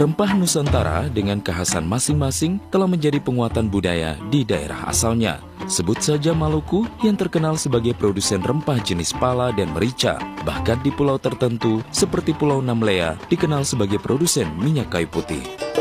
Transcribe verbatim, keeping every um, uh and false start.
Rempah Nusantara dengan kekhasan masing-masing telah menjadi penguatan budaya di daerah asalnya. Sebut saja Maluku yang terkenal sebagai produsen rempah jenis pala dan merica. Bahkan di pulau tertentu seperti Pulau Namlea dikenal sebagai produsen minyak kayu putih.